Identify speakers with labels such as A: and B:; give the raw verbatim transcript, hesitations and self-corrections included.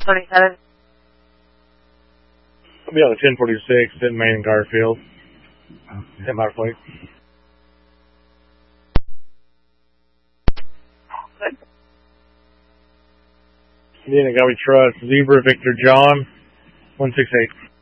A: twenty-seven.
B: I'll be on the ten forty-six in Main and Garfield. Okay. Ten mile flight.
A: Good.
B: Indiana Gully Trust, Zebra Victor John, one six eight.